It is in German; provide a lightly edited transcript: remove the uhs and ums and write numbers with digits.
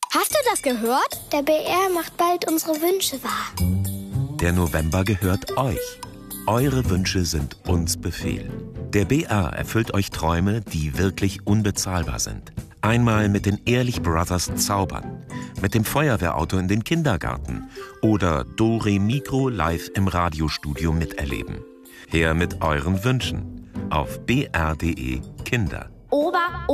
Hast du das gehört? Der BR macht bald unsere Wünsche wahr. Der November gehört euch. Eure Wünsche sind uns Befehl. Der BR erfüllt euch Träume, die wirklich unbezahlbar sind. Einmal mit den Ehrlich Brothers zaubern, mit dem Feuerwehrauto in den Kindergarten oder Dore Mikro live im Radiostudio miterleben. Her mit euren Wünschen auf br.de Kinder.